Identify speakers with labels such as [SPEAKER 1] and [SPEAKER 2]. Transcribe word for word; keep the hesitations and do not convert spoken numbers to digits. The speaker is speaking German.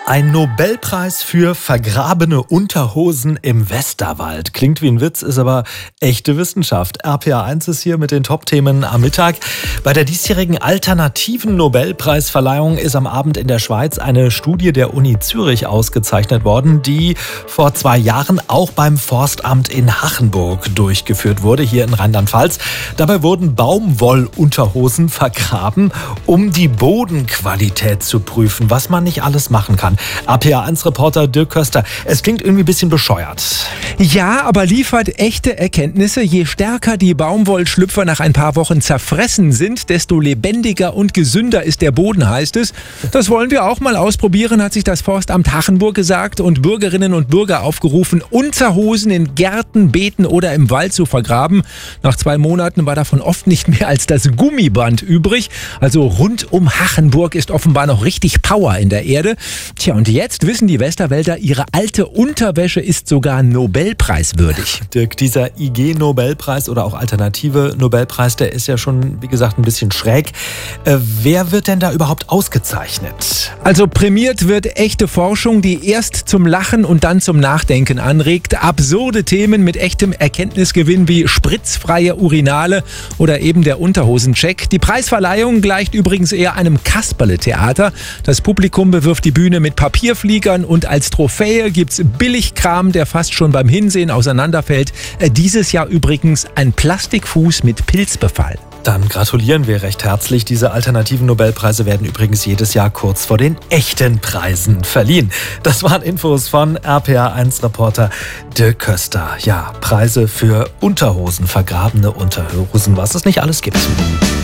[SPEAKER 1] Ein Nobelpreis für vergrabene Unterhosen im Westerwald. Klingt wie ein Witz, ist aber echte Wissenschaft. R P A eins ist hier mit den Top-Themen am Mittag. Bei der diesjährigen alternativen Nobelpreisverleihung ist am Abend in der Schweiz eine Studie der Uni Zürich ausgezeichnet worden, die vor zwei Jahren auch beim Forstamt in Hachenburg durchgeführt wurde, hier in Rheinland-Pfalz. Dabei wurden Baumwollunterhosen vergraben, um die Bodenqualität zu prüfen, was man nicht alles machen kann. R P A eins Reporter Dirk Köster, es klingt irgendwie ein bisschen bescheuert.
[SPEAKER 2] Ja, aber liefert echte Erkenntnisse. Je stärker die Baumwollschlüpfer nach ein paar Wochen zerfressen sind, desto lebendiger und gesünder ist der Boden, heißt es. Das wollen wir auch mal ausprobieren, hat sich das Forstamt Hachenburg gesagt und Bürgerinnen und Bürger aufgerufen, Unterhosen in Gärten, Beeten oder im Wald zu vergraben. Nach zwei Monaten war davon oft nicht mehr als das Gummiband übrig. Also rund um Hachenburg ist offenbar noch richtig Power in der Erde. Tja, und jetzt wissen die Westerwälder, ihre alte Unterwäsche ist sogar Nobelpreiswürdig.
[SPEAKER 1] Dirk, dieser I G-Nobelpreis oder auch alternative Nobelpreis, der ist ja schon, wie gesagt, ein bisschen schräg. Äh, wer wird denn da überhaupt ausgezeichnet?
[SPEAKER 2] Also prämiert wird echte Forschung, die erst zum Lachen und dann zum Nachdenken anregt. Absurde Themen mit echtem Erkenntnisgewinn wie spritzfreie Urinale oder eben der Unterhosencheck. Die Preisverleihung gleicht übrigens eher einem Kasperle-Theater. Das Publikum bewirft die Bühne mit Papierfliegern und als Trophäe gibt's Billigkram, der fast schon beim Hinsehen auseinanderfällt. Dieses Jahr übrigens ein Plastikfuß mit Pilzbefall.
[SPEAKER 1] Dann gratulieren wir recht herzlich. Diese alternativen Nobelpreise werden übrigens jedes Jahr kurz vor den echten Preisen verliehen. Das waren Infos von R P A eins Reporter Dirk Köster. Ja, Preise für Unterhosen, vergrabene Unterhosen, was es nicht alles gibt.